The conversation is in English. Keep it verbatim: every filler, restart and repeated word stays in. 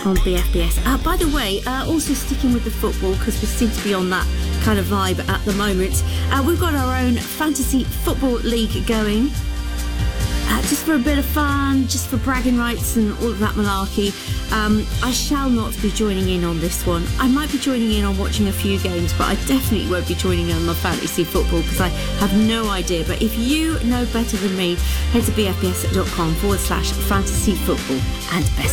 on B F B S. Uh, by the way, uh, also sticking with the football, because we seem to be on that kind of vibe at the moment, uh, we've got our own fantasy football league going. Uh, just for a bit of fun, just for bragging rights and all of that malarkey. Um, I shall not be joining in on this one. I might be joining in on watching a few games, but I definitely won't be joining in on the fantasy football because I have no idea. But if you know better than me, head to bfbs.com forward slash fantasy football and best